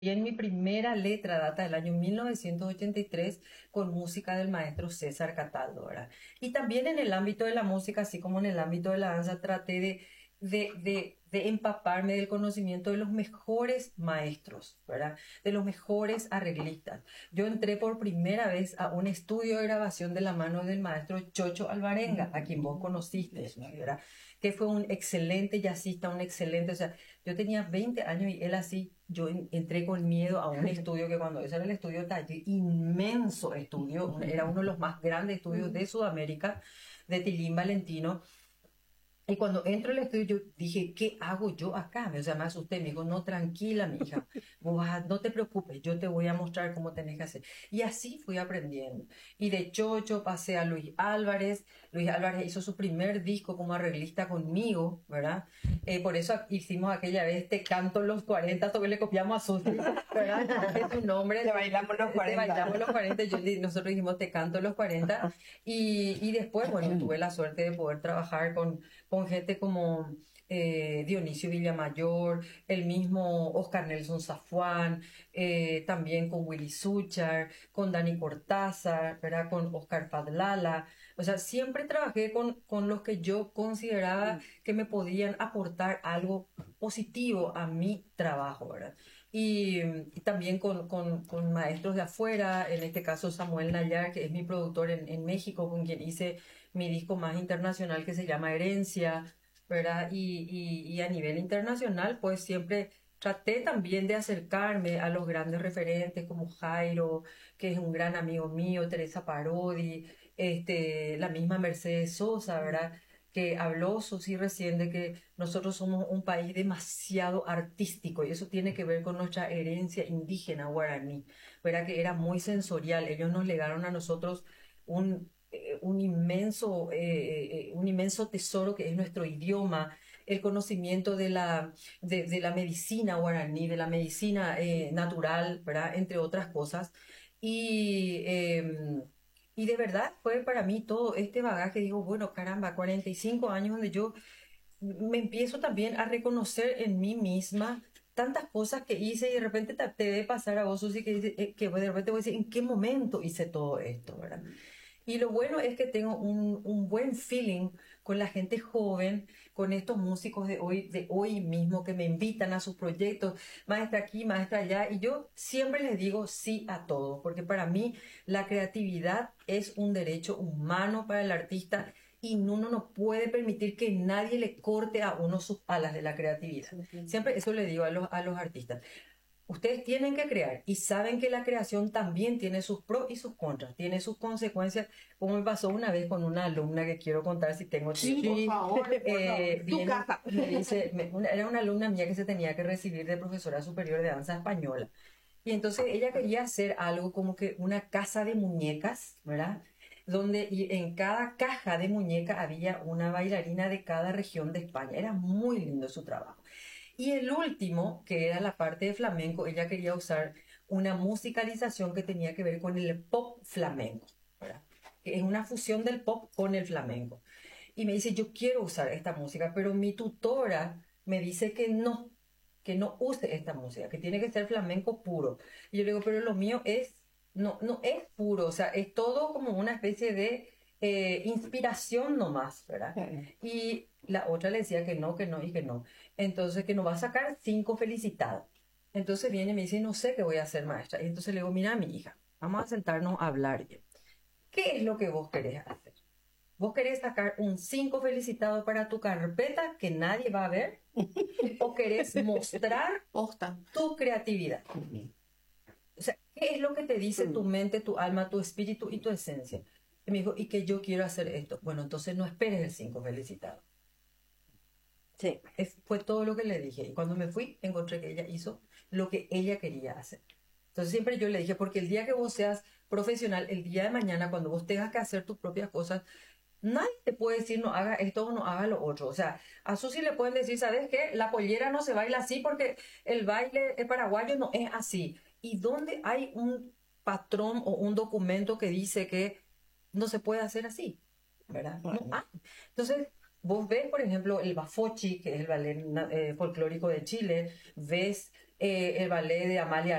Y en mi primera letra data del año 1983 con música del maestro César Cataldo, ¿verdad? Y también en el ámbito de la música, así como en el ámbito de la danza, traté de empaparme del conocimiento de los mejores maestros, ¿verdad? De los mejores arreglistas. Yo entré por primera vez a un estudio de grabación de la mano del maestro Chocho Alvarenga, a quien vos conociste, ¿verdad? Que fue un excelente jazzista, un excelente, o sea, yo tenía 20 años y él así, yo entré con miedo a un estudio que cuando ese era el estudio Taller, inmenso estudio, era uno de los más grandes estudios de Sudamérica, de Tilín Valentino. Y cuando entro al estudio, yo dije, ¿qué hago yo acá? O sea, me asusté. Me dijo, no, tranquila, mi hija. No te preocupes, yo te voy a mostrar cómo tenés que hacer. Y así fui aprendiendo. Y de Chocho pasé a Luis Álvarez. Luis Álvarez hizo su primer disco como arreglista conmigo, ¿verdad? Por eso hicimos aquella vez Te canto los 40, porque le copiamos a Susi, ¿verdad? Es su nombre. Te bailamos los 40. Te bailamos los 40. Nosotros dijimos Te canto los 40. Y después, bueno, tuve la suerte de poder trabajar con gente como Dionisio Villamayor, el mismo Oscar Nelson Zafón, también con Willy Suchar, con Dani Cortázar, ¿verdad? Con Oscar Fadlala. O sea, siempre trabajé con los que yo consideraba que me podían aportar algo positivo a mi trabajo, ¿verdad? Y también con maestros de afuera, en este caso Samuel Nayar, que es mi productor en México, con quien hice mi disco más internacional que se llama Herencia, ¿verdad? Y a nivel internacional, pues siempre traté también de acercarme a los grandes referentes como Jairo, que es un gran amigo mío, Teresa Parodi, la misma Mercedes Sosa, ¿verdad? Que habló Susi recién de que nosotros somos un país demasiado artístico y eso tiene que ver con nuestra herencia indígena guaraní, ¿verdad? Que era muy sensorial. Ellos nos legaron a nosotros un inmenso tesoro que es nuestro idioma, el conocimiento de la medicina guaraní, de la medicina natural, ¿verdad? Entre otras cosas. Y, eh, y de verdad fue para mí todo este bagaje, digo, bueno, caramba, 45 años donde yo me empiezo también a reconocer en mí misma tantas cosas que hice y de repente te debe pasar a vos, Susi, que de repente voy a decir, ¿en qué momento hice todo esto, verdad? Y lo bueno es que tengo un buen feeling con la gente joven, con estos músicos de hoy mismo que me invitan a sus proyectos, maestra aquí, maestra allá, y yo siempre les digo sí a todo, porque para mí la creatividad es un derecho humano para el artista y uno no puede permitir que nadie le corte a uno sus alas de la creatividad. Siempre eso le digo a los artistas. Ustedes tienen que crear y saben que la creación también tiene sus pros y sus contras, tiene sus consecuencias, como me pasó una vez con una alumna que quiero contar si tengo Sí, tiempo. por favor, tu casa. Me dice, era una alumna mía que se tenía que recibir de profesora superior de danza española. Y entonces ella quería hacer algo como que una casa de muñecas, ¿verdad? Donde y en cada caja de muñeca había una bailarina de cada región de España. Era muy lindo su trabajo. Y el último, que era la parte de flamenco, ella quería usar una musicalización que tenía que ver con el pop flamenco, ¿verdad? Que es una fusión del pop con el flamenco. Y me dice, yo quiero usar esta música, pero mi tutora me dice que no use esta música, que tiene que ser flamenco puro. Y yo le digo, pero lo mío no es puro, o sea, es todo como una especie de inspiración nomás, ¿verdad? Y la otra le decía que no, que no y que no. Entonces, que nos va a sacar 5 felicitados. Entonces viene y me dice, no sé qué voy a hacer, maestra. Y entonces le digo, mira, mi hija, vamos a sentarnos a hablar bien. ¿Qué es lo que vos querés hacer? ¿Vos querés sacar un 5 felicitado para tu carpeta que nadie va a ver? ¿O querés mostrar tu creatividad? O sea, ¿qué es lo que te dice tu mente, tu alma, tu espíritu y tu esencia? Y me dijo, y que yo quiero hacer esto. Bueno, entonces no esperes el 5 felicitado. Sí, fue todo lo que le dije. Y cuando me fui, encontré que ella hizo lo que ella quería hacer. Entonces siempre yo le dije, porque el día que vos seas profesional, el día de mañana, cuando vos tengas que hacer tus propias cosas, nadie te puede decir no haga esto o no haga lo otro. O sea, a Susi le pueden decir, ¿sabes qué? La pollera no se baila así porque el baile paraguayo no es así. ¿Y dónde hay un patrón o un documento que dice que no se puede hacer así? ¿Verdad? No hay. Entonces, vos ves, por ejemplo, el Bafochi, que es el ballet folclórico de Chile, ves el ballet de Amalia